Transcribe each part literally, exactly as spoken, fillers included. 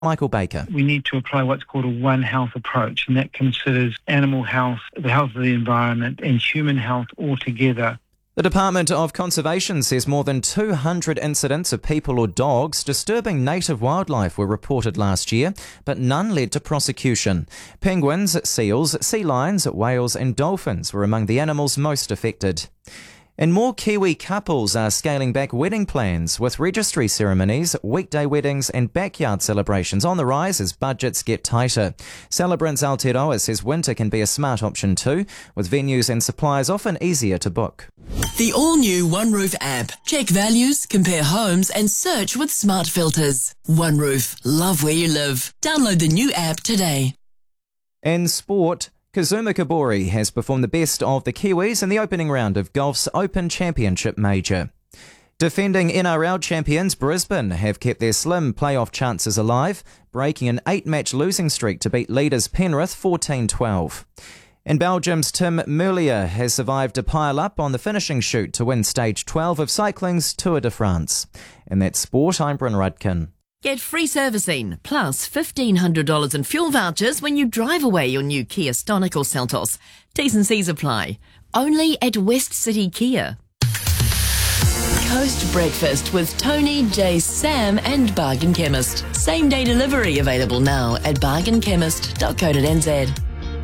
Michael Baker. We need to apply what's called a One Health approach, and that considers animal health, the health of the environment, and human health altogether. The Department of Conservation says more than two hundred incidents of people or dogs disturbing native wildlife were reported last year, but none led to prosecution. Penguins, seals, sea lions, whales and dolphins were among the animals most affected. And more Kiwi couples are scaling back wedding plans, with registry ceremonies, weekday weddings and backyard celebrations on the rise as budgets get tighter. Celebrants Aotearoa says winter can be a smart option too, with venues and suppliers often easier to book. The all-new OneRoof app. Check values, compare homes and search with smart filters. OneRoof. Love where you live. Download the new app today. In sport, Kazuma Kobori has performed the best of the Kiwis in the opening round of golf's Open Championship Major. Defending N R L champions Brisbane have kept their slim playoff chances alive, breaking an eight-match losing streak to beat leaders Penrith fourteen twelve. And Belgium's Tim Merlier has survived a pile-up on the finishing chute to win Stage twelve of cycling's Tour de France. And that's sport, I'm Bryn Rudkin. Get free servicing, plus fifteen hundred dollars in fuel vouchers when you drive away your new Kia Stonic or Seltos. T's and C's apply. Only at West City Kia. Coast Breakfast with Tony, Jace, Sam and Bargain Chemist. Same day delivery available now at bargain chemist dot co dot n z.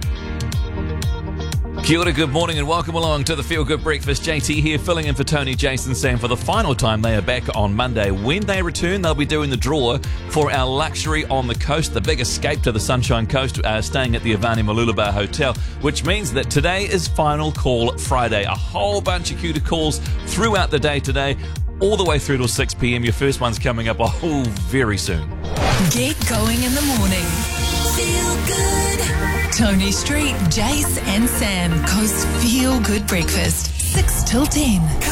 Kia ora, good morning and welcome along to the Feel Good Breakfast. J T here, filling in for Tony, Jason, Sam for the final time. They are back on Monday. When they return, they'll be doing the draw for our Luxury on the Coast, the big escape to the Sunshine Coast, uh, staying at the Avani Mooloolaba Hotel, which means that today is Final Call Friday. A whole bunch of cuter calls throughout the day today, all the way through till six p.m. Your first one's coming up oh, very soon. Get going in the morning. Feel good. Tony Street, Jace and Sam. Coast Feel Good Breakfast. six till ten.